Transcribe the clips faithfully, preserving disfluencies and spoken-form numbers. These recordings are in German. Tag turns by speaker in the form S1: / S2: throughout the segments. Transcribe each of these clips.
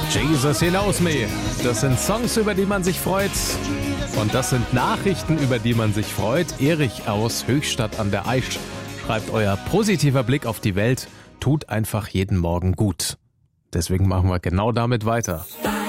S1: Jesus He Knows Me. Das sind Songs, über die man sich freut. Und das sind Nachrichten, über die man sich freut. Erich aus Höchstadt an der Aisch schreibt: Euer positiver Blick auf die Welt tut einfach jeden Morgen gut. Deswegen machen wir genau damit weiter.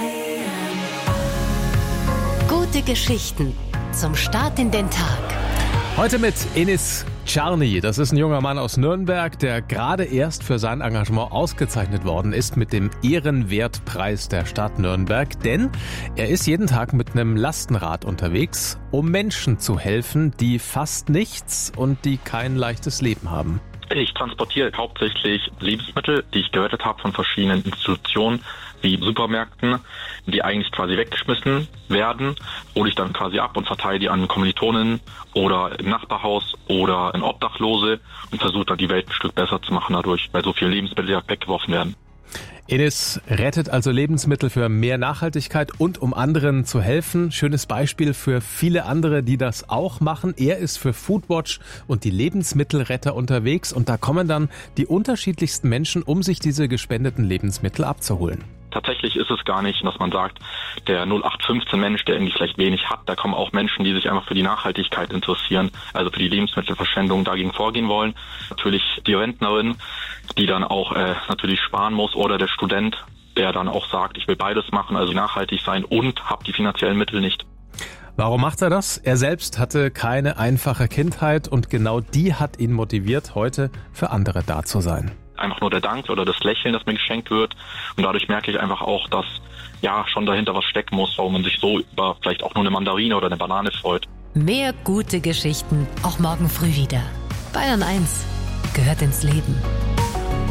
S2: Gute Geschichten zum Start in den Tag.
S1: Heute mit Enis Czarny. Das ist ein junger Mann aus Nürnberg, der gerade erst für sein Engagement ausgezeichnet worden ist mit dem Ehrenwertpreis der Stadt Nürnberg. Denn er ist jeden Tag mit einem Lastenrad unterwegs, um Menschen zu helfen, die fast nichts und die kein leichtes Leben haben.
S3: Ich transportiere hauptsächlich Lebensmittel, die ich gerettet habe von verschiedenen Institutionen, wie Supermärkten, die eigentlich quasi weggeschmissen werden, hole ich dann quasi ab und verteile die an Kommilitonen oder im Nachbarhaus oder in Obdachlose und versuche dann die Welt ein Stück besser zu machen dadurch, weil so viele Lebensmittel ja weggeworfen werden.
S1: Enis rettet also Lebensmittel für mehr Nachhaltigkeit und um anderen zu helfen. Schönes Beispiel für viele andere, die das auch machen. Er ist für Foodwatch und die Lebensmittelretter unterwegs und da kommen dann die unterschiedlichsten Menschen, um sich diese gespendeten Lebensmittel abzuholen.
S3: Tatsächlich ist es gar nicht, dass man sagt, der null acht fünfzehn Mensch, der irgendwie vielleicht wenig hat, da kommen auch Menschen, die sich einfach für die Nachhaltigkeit interessieren, also für die Lebensmittelverschwendung dagegen vorgehen wollen. Natürlich die Rentnerin, die dann auch äh, natürlich sparen muss, oder der Student, der dann auch sagt, ich will beides machen, also nachhaltig sein und habe die finanziellen Mittel nicht.
S1: Warum macht er das? Er selbst hatte keine einfache Kindheit und genau die hat ihn motiviert, heute für andere da zu sein.
S3: Einfach nur der Dank oder das Lächeln, das mir geschenkt wird. Und dadurch merke ich einfach auch, dass ja schon dahinter was stecken muss, warum man sich so über vielleicht auch nur eine Mandarine oder eine Banane freut.
S2: Mehr gute Geschichten auch morgen früh wieder. Bayern eins gehört ins Leben.